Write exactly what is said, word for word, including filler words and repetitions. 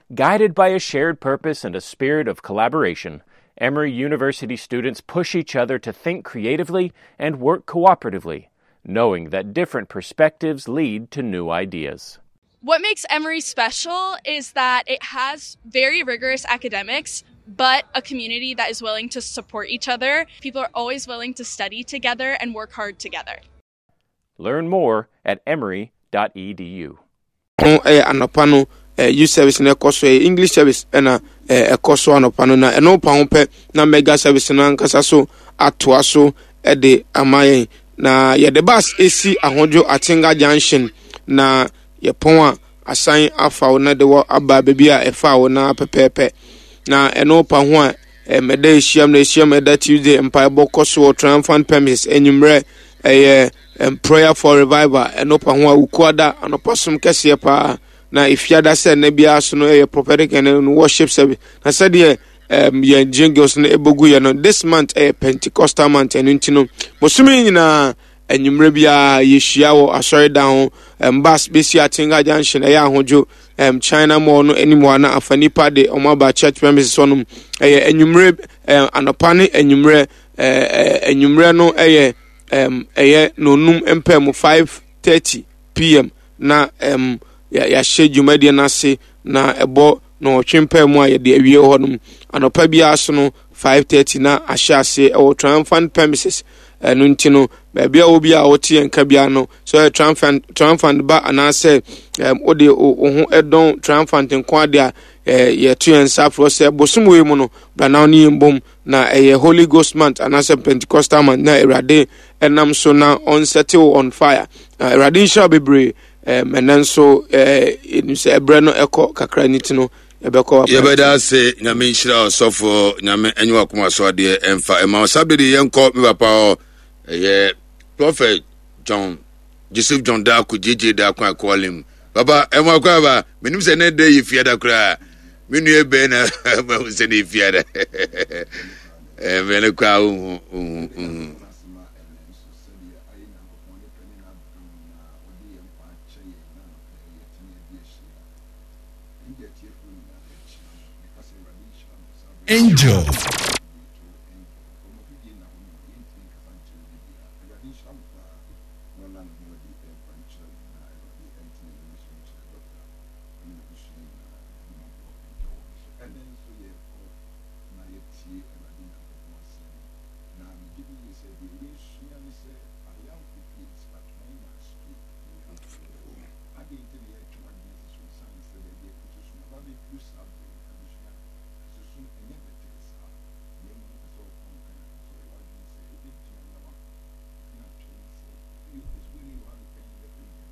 Guided by a shared purpose and a spirit of collaboration, Emory University students push each other to think creatively and work cooperatively, knowing that different perspectives lead to new ideas. What makes Emory special is that it has very rigorous academics, but a community that is willing to support each other. People are always willing to study together and work hard together. Learn more at emory dot e d u. Anopano youth service na ekoso English service na ekoso anopano na eno pa ho pe na mega service na nkasa so atoa so e de amayen na ye de bus esi ahodwo Atinga Junction na ye pon a asan afa na de wo aba bebi a efa wo na pepepe na eno pa ho a meda ehyiam na ehyiam meda Tuesday empire bokoso triumphant premises enyumre eh prayer for revival eno pa ho a ukuada anoposom kese pa na ifiada se na bia so no eh prophetic and worship service na said ye um ye jingles na ebogu ye no this month eh Pentecostal month enu ntino bosumi nyina enyumre bia yehia wo asori down um bus besi Atinga Junction eh ahodwo um China mall no animo na afanipa de omaba church premises onum eh enyumre anopane enyumre eh enyumre no eh um eh no num empem five thirty p m na um ya ya schedule na se na ebo no twempa mu a ye de awie honum anopa bia so no five thirty na ahya ase e wo triumphant premises enu ntino ba bia obi a wote enka bia no so triumphant triumphant ba anase um ode ho edon triumphant nko ade a ye to ensa fro se bosumwe mu no bra na oni mbom na eh Holy Ghost month anase Pentecostal month na erade enam so na on settle on fire erade shall be brave um and then so eh in say breno eko kakra nitino ebeko yebeda se nyame nshira osofo nyame enwa kuma so de emfa ema sabede yenko me papa eh prophet John Joseph John da ku jeje da kwa calling baba enwa kwa ba menim se ne dey fiada kra menu ebe na ma se ne fiada eh mele kwa u u Angel.